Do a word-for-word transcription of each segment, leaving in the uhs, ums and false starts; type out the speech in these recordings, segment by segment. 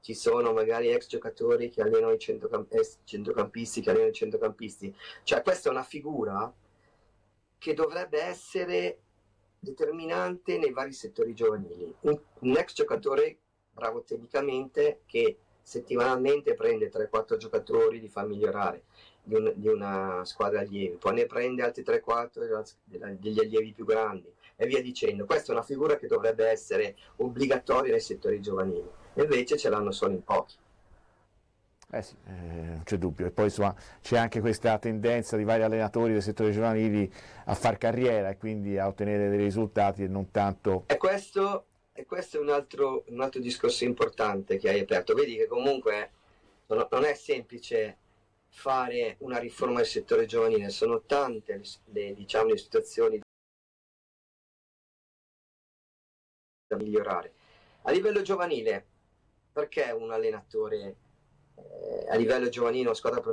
ci sono magari ex giocatori che allenano i centrocamp- ex centrocampisti che allenano i centrocampisti, cioè questa è una figura che dovrebbe essere determinante nei vari settori giovanili, un, un ex giocatore bravo tecnicamente che settimanalmente prende tre quattro giocatori, li fa migliorare di, un, di una squadra allievi, poi ne prende altri tre quattro degli allievi più grandi e via dicendo. Questa è una figura che dovrebbe essere obbligatoria nei settori giovanili, e invece ce l'hanno solo in pochi. Eh sì, eh, non c'è dubbio, e poi insomma c'è anche questa tendenza di vari allenatori del settore giovanili a far carriera e quindi a ottenere dei risultati e non tanto... E questo, e questo è un altro, un altro discorso importante che hai aperto. Vedi che comunque non, non è semplice fare una riforma del settore giovanile, sono tante le, le, diciamo, le situazioni da migliorare. A livello giovanile, perché un allenatore eh, a livello giovanile, una squadra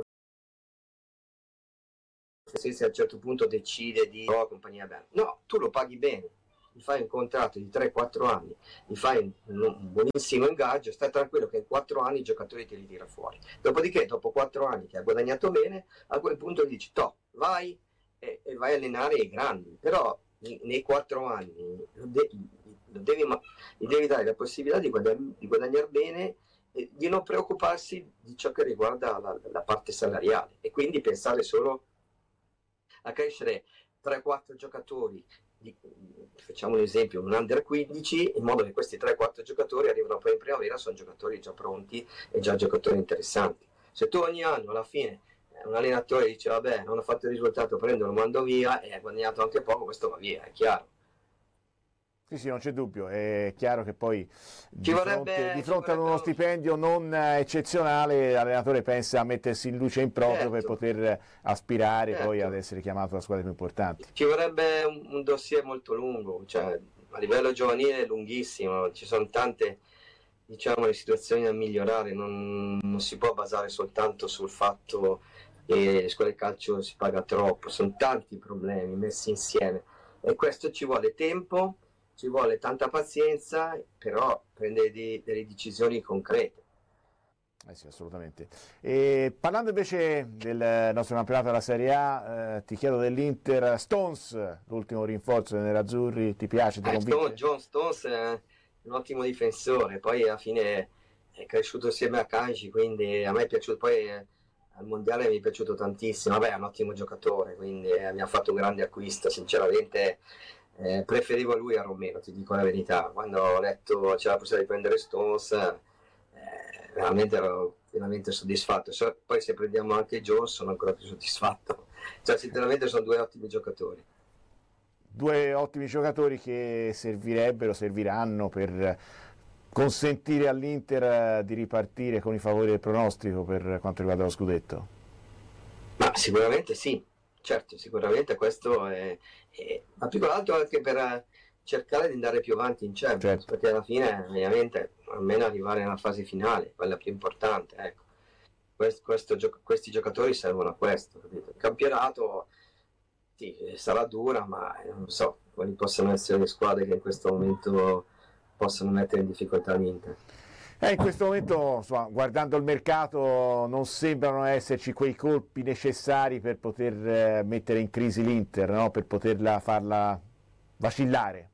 professionista a un certo punto decide di oh, compagnia bella? No, tu lo paghi bene, gli fai un contratto di tre quattro anni, gli fai un, un buonissimo ingaggio, stai tranquillo che in quattro anni i giocatori te li tira fuori. Dopodiché, dopo quattro anni che hai guadagnato bene, a quel punto gli dici, toh, vai e, e vai a allenare i grandi, però nei quattro anni lo de- lo devi, gli devi dare la possibilità di, guadagn- di guadagnare bene e di non preoccuparsi di ciò che riguarda la, la parte salariale, e quindi pensare solo a crescere tre quattro giocatori, di, facciamo un esempio, un under quindici, in modo che questi tre quattro giocatori arrivano poi in primavera, sono giocatori già pronti e già giocatori interessanti. Se tu ogni anno alla fine un allenatore dice vabbè, non ho fatto il risultato, prendo, lo mando via e hai guadagnato anche poco, questo va via, è chiaro. Sì, sì, non c'è dubbio, è chiaro che poi di vorrebbe, fronte, di fronte ad uno vorrebbe... stipendio non eccezionale l'allenatore pensa a mettersi in luce in proprio certo. per poter aspirare certo. poi ad essere chiamato alla squadra più importante. Ci vorrebbe un, un dossier molto lungo, cioè a livello giovanile è lunghissimo, ci sono tante, diciamo, le situazioni da migliorare, non, non si può basare soltanto sul fatto che le scuole di calcio si paga troppo, sono tanti problemi messi insieme e questo ci vuole tempo, ci vuole tanta pazienza, però prendere di, delle decisioni concrete. Eh sì, assolutamente. E parlando invece del nostro campionato della Serie A, eh, ti chiedo dell'Inter Stones, l'ultimo rinforzo dei nerazzurri, ti piace, ti eh, convince? Stone, John Stones è un ottimo difensore, poi alla fine è cresciuto insieme a Kanji, quindi a me è piaciuto, poi eh, al mondiale mi è piaciuto tantissimo, vabbè è un ottimo giocatore, quindi eh, mi ha fatto un grande acquisto, sinceramente. Eh, preferivo lui a Romero, ti dico la verità. Quando ho letto c'era la possibilità di prendere Stones, eh, veramente ero veramente soddisfatto. So, poi se prendiamo anche Jones sono ancora più soddisfatto. Cioè, sinceramente sono due ottimi giocatori. Due ottimi giocatori che servirebbero, serviranno per consentire all'Inter di ripartire con i favori del pronostico per quanto riguarda lo scudetto. Ma sicuramente sì. Certo, sicuramente questo è, è, ma più che altro anche per cercare di andare più avanti in Champions, certo. Perché alla fine ovviamente almeno arrivare nella fase finale, quella più importante, ecco. Questo, questo gio- questi giocatori servono a questo, capito? Il campionato sì, sarà dura, ma non so quali possono essere le squadre che in questo momento possono mettere in difficoltà l'Inter. Eh, in questo momento, insomma, guardando il mercato, non sembrano esserci quei colpi necessari per poter eh, mettere in crisi l'Inter, no? Per poterla farla vacillare.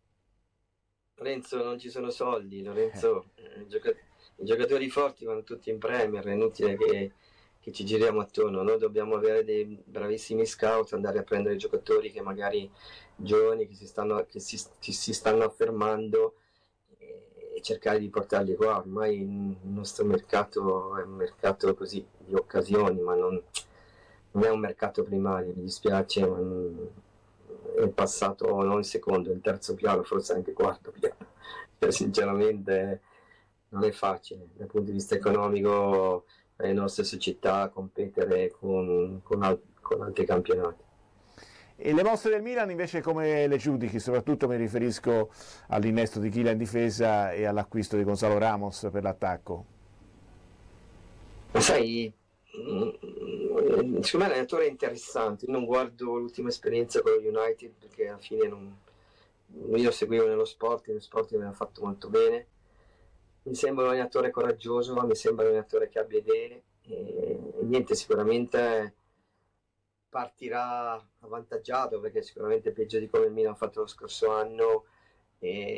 Lorenzo, non ci sono soldi, Lorenzo, eh. i, giocatori, i giocatori forti vanno tutti in Premier, è inutile che, che ci giriamo attorno, noi dobbiamo avere dei bravissimi scout, andare a prendere giocatori che magari giovani, che si stanno, che si, che si stanno affermando, e cercare di portarli qua. Ormai il nostro mercato è un mercato così di occasioni, ma non, non è un mercato primario, mi dispiace, ma non, è passato non il secondo, il terzo piano, forse anche il quarto piano. Cioè, sinceramente non è facile dal punto di vista economico per le nostre società competere con, con, al- con altri campionati. E le mosse del Milan invece come le giudichi? Soprattutto mi riferisco all'innesto di Chila in difesa e all'acquisto di Gonzalo Ramos per l'attacco. Ma sai, secondo me l'allenatore è interessante. Io non guardo l'ultima esperienza con lo United perché alla fine non, io lo seguivo nello sport, nello sport mi ha fatto molto bene. mi sembra un allenatore coraggioso, mi sembra un allenatore che abbia idee e, e niente, sicuramente partirà avvantaggiato perché sicuramente peggio di come il Milan ha fatto lo scorso anno e